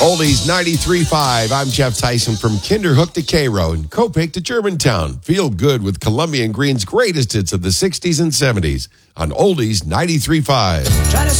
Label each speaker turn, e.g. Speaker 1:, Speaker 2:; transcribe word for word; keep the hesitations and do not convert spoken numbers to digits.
Speaker 1: Oldies ninety-three point five. I'm Jeff Tyson from Kinderhook to Cairo and Kopek to Germantown. Feel good with Colombian Green's greatest hits of the sixties and seventies on Oldies ninety-three point five.